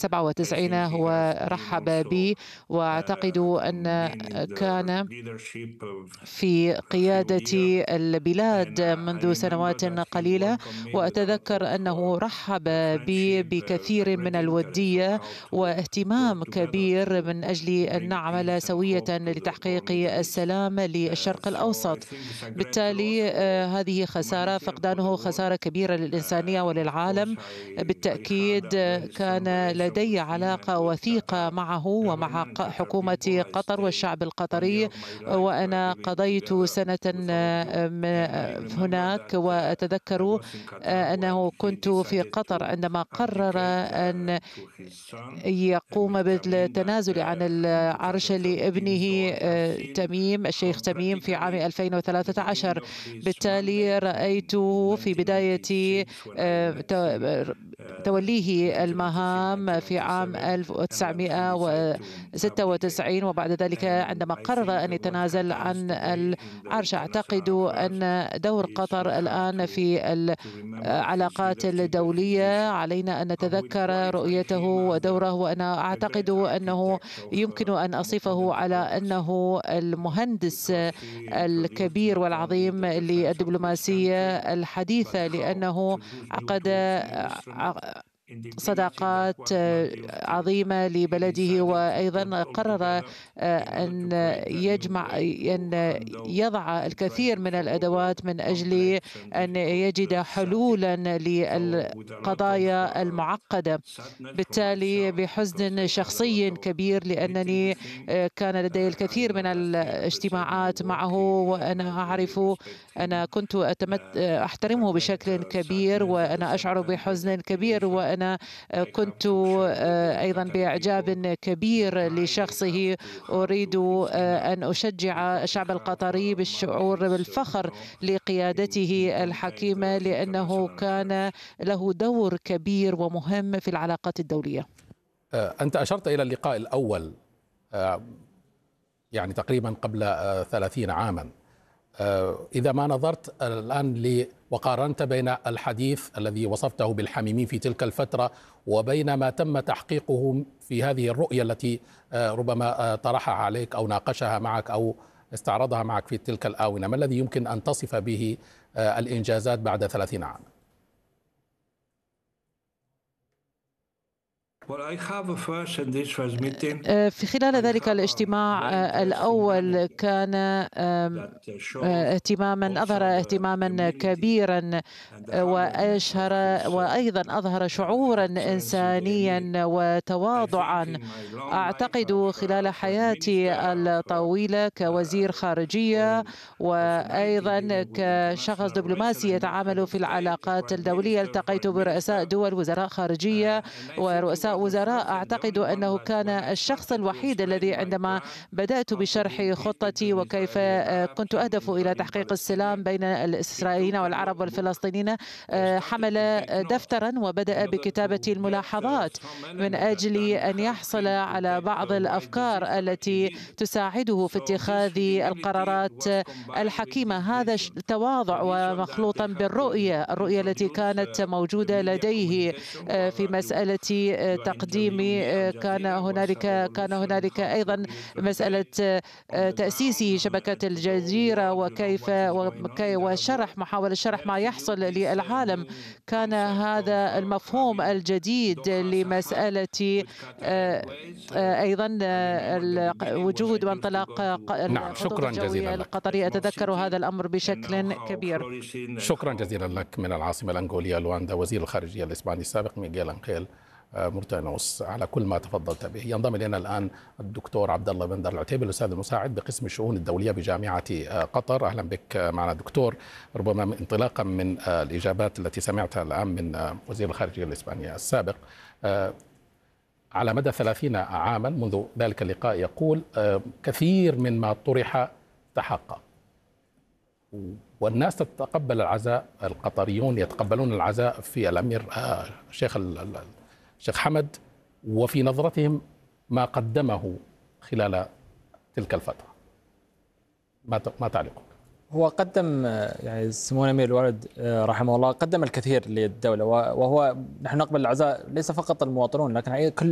97 هو رحب بي، وأعتقد أن كان في قيادة البلاد منذ سنوات قليلة، وأتذكر أنه رحب بي بكثير من الودية واهتمام كبير من أجل أن نعمل سوية لتحقيق السلام للشرق الأوسط. بالتالي هذه خسارة، فقدانه خسارة كبيرة للإنسانية وللعالم. بالتأكيد كان لدي علاقة وثيقة معه ومع حكومة قطر والشعب القطري، وأنا قضيت سنة هناك، وأتذكر أنه كنت في قطر عندما قرر أن يقوم بالتنازل عن العرش لابنه تميم، الشيخ تميم، في عام 2013. بالتالي رأيته في بداية توليه المهام في عام 1996، وبعد ذلك عندما قرر أن يتنازل عن العرش. أعتقد أن دور قطر الآن في العلاقات الدولية علينا أن نتذكر رؤيته ودوره، وأنا أعتقد أنه يمكن أن أصفه على أنه المهندس الكبير والعظيم للدبلوماسية الحديثة، لأنه عقد صداقات عظيمة لبلده، وأيضا قرر أن يضع الكثير من الأدوات من أجل أن يجد حلولا للقضايا المعقدة. بالتالي بحزن شخصي كبير، لأنني كان لدي الكثير من الاجتماعات معه، وأنا أعرف، أنا كنت أحترمه بشكل كبير، وأنا أشعر بحزن كبير، وأنا كنت أيضا بإعجاب كبير لشخصه. أريد أن أشجع الشعب القطري بالشعور بالفخر لقيادته الحكيمة، لأنه كان له دور كبير ومهم في العلاقات الدولية. أنت أشرت إلى اللقاء الأول يعني تقريبا قبل 30 عاما. إذا ما نظرت الآن وقارنت بين الحديث الذي وصفته بالحميمي في تلك الفترة وبين ما تم تحقيقه في هذه الرؤية التي ربما طرحها عليك أو ناقشها معك أو استعرضها معك في تلك الآونة، ما الذي يمكن أن تصف به الإنجازات بعد 30 عاما؟ في خلال ذلك الاجتماع الأول كان أظهر اهتماما كبيرا، وأيضا أظهر شعورا إنسانيا وتواضعا. أعتقد خلال حياتي الطويلة كوزير خارجية وأيضا كشخص دبلوماسي يتعامل في العلاقات الدولية، التقيت برؤساء دول، وزراء خارجية ورؤساء وزراء. أعتقد أنه كان الشخص الوحيد الذي عندما بدأت بشرح خطتي وكيف كنت أهدف إلى تحقيق السلام بين الإسرائيليين والعرب والفلسطينيين، حمل دفترا وبدأ بكتابة الملاحظات من أجل أن يحصل على بعض الأفكار التي تساعده في اتخاذ القرارات الحكيمة. هذا تواضع ومخلوطا بالرؤية التي كانت موجودة لديه في مسألة تقديم. كان هنالك أيضا مسألة تأسيس شبكة الجزيرة محاولة شرح ما يحصل للعالم. كان هذا المفهوم الجديد لمسألة أيضا وجود وانطلاق شكرا جزيلا لك. القطري. أتذكر هذا الأمر بشكل كبير. شكرا جزيلا لك من العاصمة الأنغولية لواندا، وزير الخارجية الإسباني السابق ميغيل أنخيل مورتانوس، على كل ما تفضلت به. ينضم إلينا الآن الدكتور عبد الله بندر العتيبي، الأستاذ المساعد بقسم الشؤون الدولية بجامعة قطر. أهلا بك معنا دكتور. ربما انطلاقا من الإجابات التي سمعتها الآن من وزير الخارجية الإسباني السابق، على مدى 30 عاما منذ ذلك اللقاء يقول كثير من ما طرح تحقق، والناس تتقبل العزاء، القطريون يتقبلون العزاء في الأمير الشيخ حمد، وفي نظرتهم ما قدمه خلال تلك الفترة. ما تعليقك؟ هو قدم، يعني سمو الأمير الوالد رحمه الله قدم الكثير للدولة، وهو نحن نقبل العزاء ليس فقط المواطنون لكن كل